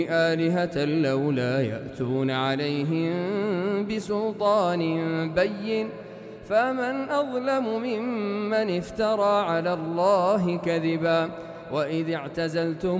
آلهة لولا يأتون عليهم بسلطان بين فمن أظلم ممن افترى على الله كذبا وإذ اعتزلتم